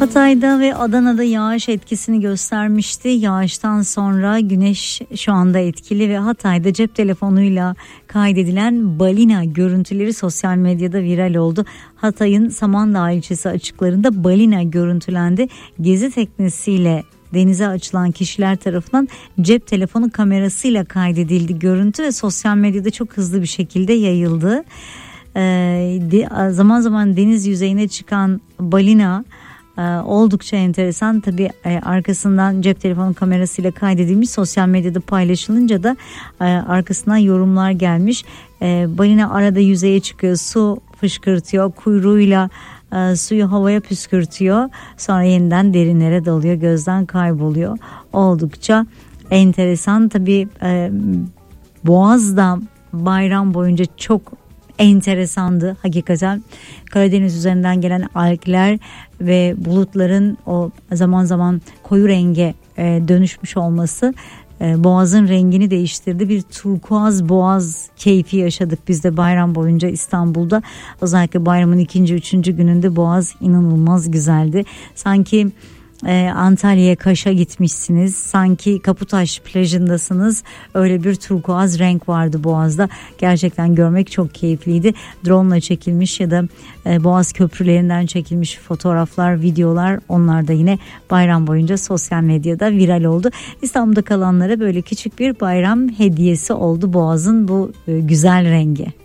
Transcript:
Hatay'da ve Adana'da yağış etkisini göstermişti. Yağıştan sonra güneş şu anda etkili ve Hatay'da cep telefonuyla kaydedilen balina görüntüleri sosyal medyada viral oldu. Hatay'ın Samandağ ilçesi açıklarında balina görüntülendi. Gezi teknesiyle denize açılan kişiler tarafından cep telefonu kamerasıyla kaydedildi görüntü ve sosyal medyada çok hızlı bir şekilde yayıldı. Zaman zaman deniz yüzeyine çıkan balina oldukça enteresan. Tabii arkasından cep telefonu kamerasıyla kaydedilmiş, sosyal medyada paylaşılınca da arkasından yorumlar gelmiş. Balina arada yüzeye çıkıyor, su fışkırtıyor, kuyruğuyla suyu havaya püskürtüyor, sonra yeniden derinlere dalıyor, gözden kayboluyor. Oldukça enteresan. Tabii Boğaz'da bayram boyunca çok enteresandı hakikaten. Karadeniz üzerinden gelen algler ve bulutların o zaman zaman koyu renge dönüşmüş olması Boğaz'ın rengini değiştirdi. Bir turkuaz boğaz keyfi yaşadık biz de bayram boyunca İstanbul'da. Özellikle bayramın 2. 3. gününde Boğaz inanılmaz güzeldi. Sanki Antalya'ya, Kaş'a gitmişsiniz, sanki Kaputaş plajındasınız, öyle bir turkuaz renk vardı Boğaz'da. Gerçekten görmek çok keyifliydi. Drone ile çekilmiş ya da Boğaz köprülerinden çekilmiş fotoğraflar, videolar, onlar da yine bayram boyunca sosyal medyada viral oldu. İstanbul'da kalanlara böyle küçük bir bayram hediyesi oldu Boğaz'ın bu güzel rengi.